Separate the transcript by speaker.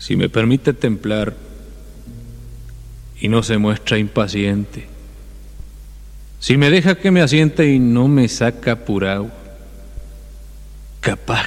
Speaker 1: si me permite templar y no se muestra impaciente, si me deja que me asiente y no me saca apurado, capaz